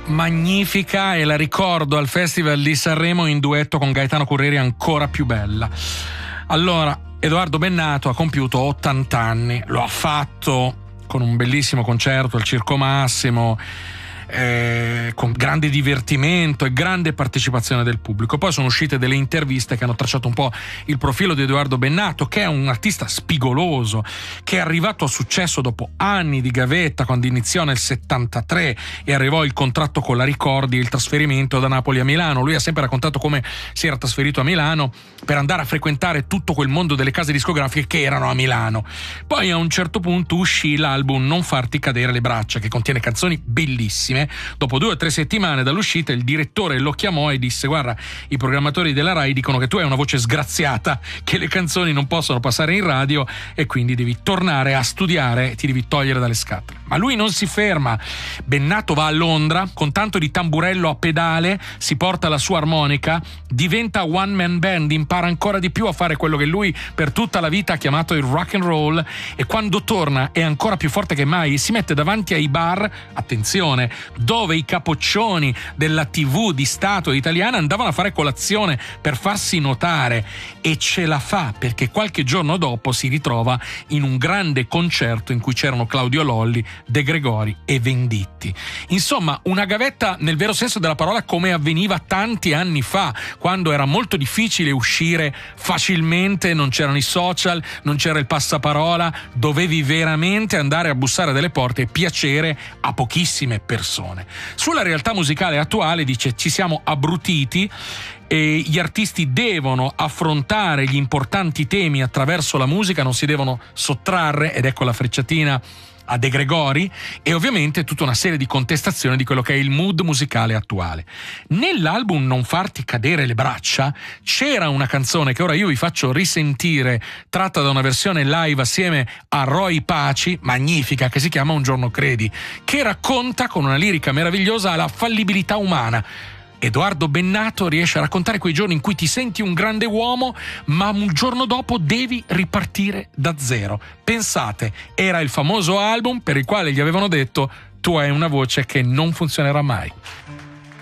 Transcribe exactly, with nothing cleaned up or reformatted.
magnifica e la ricordo al Festival di Sanremo in duetto con Gaetano Currieri ancora più bella. Allora, Edoardo Bennato ha compiuto ottanta anni, lo ha fatto con un bellissimo concerto al Circo Massimo, Eh, con grande divertimento e grande partecipazione del pubblico. Poi sono uscite delle interviste che hanno tracciato un po' il profilo di Edoardo Bennato, che è un artista spigoloso, che è arrivato a successo dopo anni di gavetta, quando iniziò nel settantatré e arrivò il contratto con la Ricordi e il trasferimento da Napoli a Milano. Lui ha sempre raccontato come si era trasferito a Milano per andare a frequentare tutto quel mondo delle case discografiche che erano a Milano. Poi a un certo punto uscì l'album Non farti cadere le braccia, che contiene canzoni bellissime. Dopo due o tre settimane dall'uscita il direttore lo chiamò e disse: guarda, i programmatori della Rai dicono che tu hai una voce sgraziata, che le canzoni non possono passare in radio e quindi devi tornare a studiare e ti devi togliere dalle scatole. Ma lui non si ferma. Bennato va a Londra, con tanto di tamburello a pedale, si porta la sua armonica, diventa one man band, impara ancora di più a fare quello che lui per tutta la vita ha chiamato il rock and roll, e quando torna è ancora più forte che mai. Si mette davanti ai bar, attenzione, dove i capoccioni della tivù di Stato italiana andavano a fare colazione per farsi notare, e ce la fa perché qualche giorno dopo si ritrova in un grande concerto in cui c'erano Claudio Lolli, De Gregori e Venditti. Insomma, una gavetta nel vero senso della parola, come avveniva tanti anni fa, quando era molto difficile uscire facilmente, non c'erano i social, non c'era il passaparola, dovevi veramente andare a bussare delle porte e piacere a pochissime persone. Sulla realtà musicale attuale dice: ci siamo abbrutiti e gli artisti devono affrontare gli importanti temi attraverso la musica, non si devono sottrarre, ed ecco la frecciatina a De Gregori, e ovviamente tutta una serie di contestazioni di quello che è il mood musicale attuale. Nell'album Non farti cadere le braccia c'era una canzone che ora io vi faccio risentire, tratta da una versione live assieme a Roy Paci, magnifica, che si chiama Un giorno credi, che racconta con una lirica meravigliosa la fallibilità umana. Edoardo Bennato riesce a raccontare quei giorni in cui ti senti un grande uomo, ma un giorno dopo devi ripartire da zero. Pensate, era il famoso album per il quale gli avevano detto: tu hai una voce che non funzionerà mai.